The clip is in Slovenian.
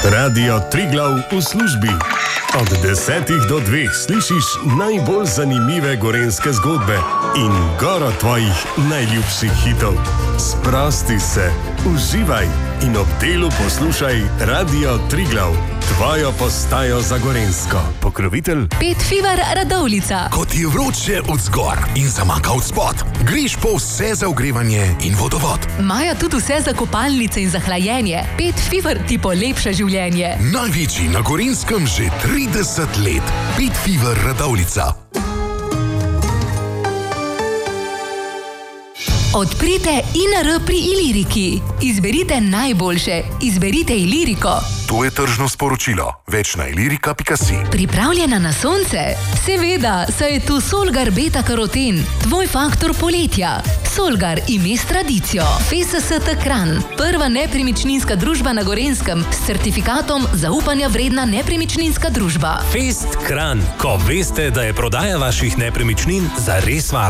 Radio Triglav v službi. Od 10 do 2 slišiš najbolj zanimive gorenjske zgodbe in goro tvojih najljubših hitov. Sprosti se, uživaj in ob delu poslušaj Radio Triglav, tvojo postajo za gorenjsko. Pokrovitelj Pet Fever Radovljica. Ko ti je vroče od zgor in zamaka od spod, greš po vse za ogrevanje in vodovod. Imajo tudi vse za kopalnice in za hlajenje. Pet Fever ti polepša življenje. Največji na Gorenjskem že 30 let. Pet Fever Radovljica. Odprite INR pri Iliriki. Izberite najboljše. Izberite Iliriko. To je tržno sporočilo. Več na ilirika.si. Pripravljena na sonce? Seveda, saj je tu Solgar Beta Karoten, tvoj faktor poletja. Solgar ime s tradicijo. FSST Kranj, prva nepremičninska družba na Gorenjskem s certifikatom zaupanja vredna nepremičninska družba. Fest Kranj, ko veste, da je prodaja vaših nepremičnin zares varna.